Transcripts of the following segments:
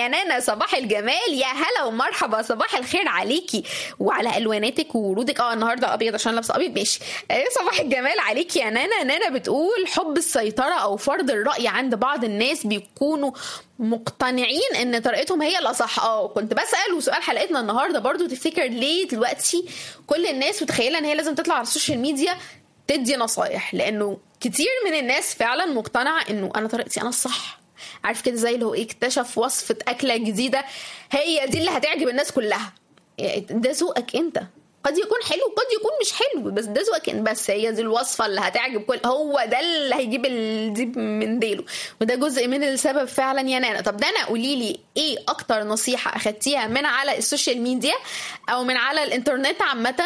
يا نانا صباح الجمال، يا هلا ومرحبا، صباح الخير عليكي وعلى الواناتك وورودك. النهارده ابيض عشان لابسه ابيض، ماشي. صباح الجمال عليكي يا نانا. نانا بتقول حب السيطره او فرض الراي عند بعض الناس بيكونوا مقتنعين ان طريقتهم هي الاصح. كنت بسال، وسؤال حلقتنا النهارده برضو، تفتكر ليه دلوقتي كل الناس متخيله ان هي لازم تطلع على السوشيال ميديا تدي نصايح؟ لانه كتير من الناس فعلا مقتنعه انه انا طريقتي انا الصح. عارف كده، زي اللي هو اكتشف وصفه اكله جديده هي دي اللي هتعجب الناس كلها. ده ذوقك انت، قد يكون حلو قد يكون مش حلو، بس ده ذوقك، بس هي دي الوصفه اللي هتعجب كل، هو ده اللي هيجيب الديب من ديله. وده جزء من السبب فعلا يا نانا. طب دانا قولي لي ايه اكتر نصيحه اخدتيها من على السوشيال ميديا او من على الانترنت عامه،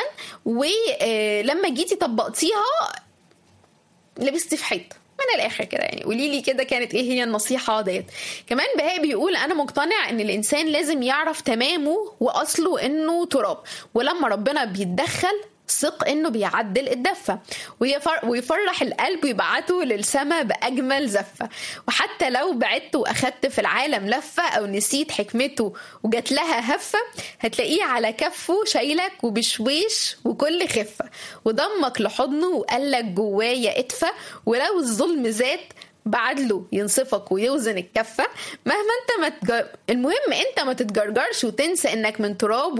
ولما جيتي طبقتيها لبستي في حيط من الاخر كده؟ يعني قولي لي كده كانت ايه هي النصيحه ديت. كمان بهاء بيقول انا مقتنع ان الانسان لازم يعرف تمامه واصله انه تراب، ولما ربنا بيتدخل ثق انه بيعدل الدفه ويفرح القلب ويبعته للسما باجمل زفه. وحتى لو بعدت واخدت في العالم لفه او نسيت حكمته وجات لها هفه، هتلاقيه على كفه شايلك وبشويش وكل خفه، وضمك لحضنه وقالك جوايا اتفه، ولو الظلم زاد بعدله ينصفك ويوزن الكفة. مهما انت المهم انت ما تتجرجرش وتنسى انك من تراب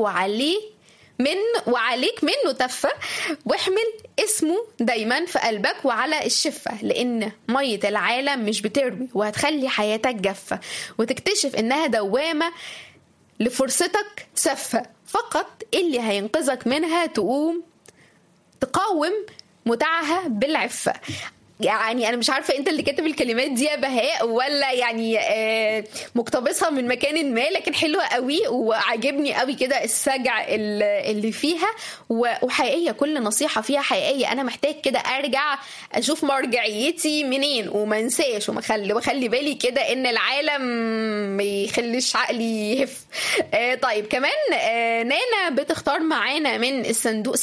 وعليك منه تفة، واحمل اسمه دايما في قلبك وعلى الشفة، لان مية العالم مش بتروي وهتخلي حياتك جافة، وتكتشف انها دوامة لفرصتك سفة، فقط اللي هينقذك منها تقاوم متعها بالعفة. يعني انا مش عارفه انت اللي كاتب الكلمات دي يا بهاء ولا يعني مقتبسها من مكان ما، لكن حلوه قوي وعجبني قوي كده السجع اللي فيها، وحقيقيه كل نصيحه فيها حقيقيه. انا محتاج كده ارجع اشوف مرجعيتي منين وما انساش وخلي بالي كده ان العالم ما يخليش عقلي يهف. طيب كمان نانا بتختار معانا من الصندوق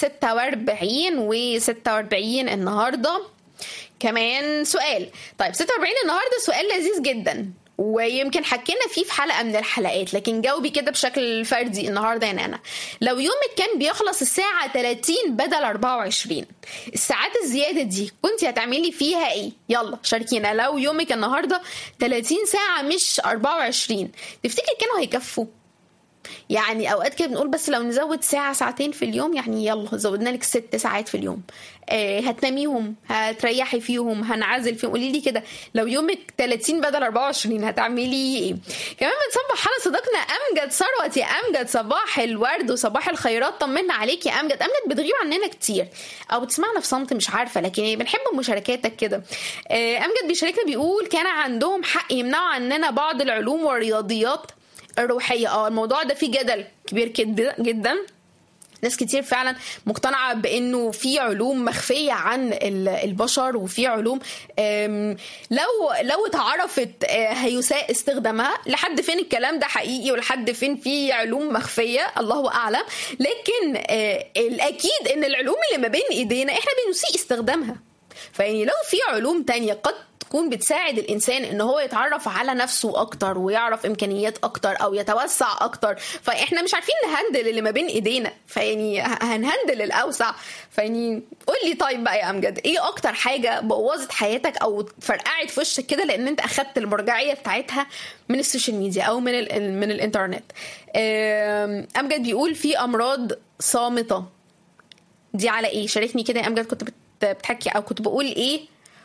46 و46 النهارده كمان سؤال. طيب 46 النهارده سؤال لذيذ جدا، ويمكن حكينا فيه في حلقة من الحلقات، لكن جاوبي كده بشكل فردي النهارده يا نانا. لو يومك كان بيخلص الساعة 30 بدل 24، الساعات الزيادة دي كنت هتعملي فيها ايه؟ يلا شاركينا. لو يومك النهارده 30 ساعة مش 24، تفتكر كانوا هيكفوا؟ يعني اوقات كده بنقول بس لو نزود ساعة ساعتين في اليوم، يعني يلا زودنا لك 6 ساعات في اليوم، هتناميهم هتريحي فيهم هنعزل فيهم. قولي لي كده لو يومك 30 بدل 24 هتعملي ايه؟ كمان بنصبح على صديقنا امجد ثروت. يا امجد صباح الورد وصباح الخيرات، طمنا عليك يا امجد. بتغيب عننا كتير او بتسمعنا في صمت مش عارفه، لكن بنحب مشاركاتك كده. امجد بيشاركنا بيقول كان عندهم حق يمنعوا عننا بعض العلوم والرياضيات الروحية. الموضوع ده فيه جدل كبير جدا. ناس كتير فعلا مقتنعة بانه في علوم مخفية عن البشر، وفي علوم لو اتعرفت هيساء استخدامها. لحد فين الكلام ده حقيقي ولحد فين في علوم مخفية الله اعلم، لكن الاكيد ان العلوم اللي ما بين ايدينا احنا بنسيء استخدامها. فيعني لو في علوم تانية قد تكون بتساعد الإنسان إن هو يتعرف على نفسه أكتر ويعرف إمكانيات أكتر أو يتوسع أكتر، فإحنا مش عارفين نهندل اللي ما بين إيدينا، فيعني هنهندل الأوسع. فيعني قولي طيب بقى يا أمجد، إيه أكتر حاجة بوظت حياتك أو فرقعت في وشك كده لأن أنت أخدت المرجعية بتاعتها من السوشيال ميديا أو من الإنترنت؟ أمجد بيقول في أمراض صامتة. دي على إيه؟ شاركني كده يا أمجد، كنت بتحكي أو كنت بقول إيه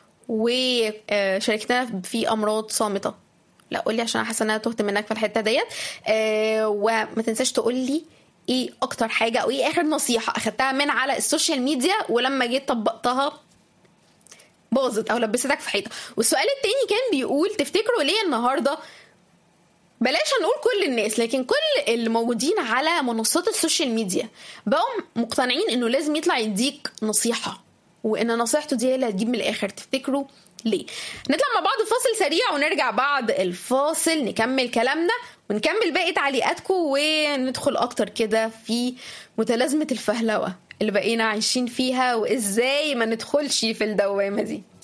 وشاركتنا في امراض صامته؟ لا قولي عشان حاسه ان انا تهت منك في الحته ديت. وما تنساش تقولي ايه اكتر حاجه او ايه اخر نصيحه اخدتها من على السوشيال ميديا ولما جيت طبقتها باظت او لبستك في حيطه. والسؤال التاني كان بيقول تفتكروا ليه النهارده بلاش هنقول كل الناس لكن كل اللي موجودين على منصات السوشيال ميديا بقوا مقتنعين انه لازم يطلع يديك نصيحه وان نصيحته دي اللي هتجيب من الاخر؟ تفتكروا ليه؟ نطلع مع بعض فاصل سريع ونرجع بعد الفاصل نكمل كلامنا ونكمل باقي تعليقاتكم وندخل اكتر كده في متلازمة الفهلوة اللي بقينا عايشين فيها وازاي ما ندخلش في الدوامة دي.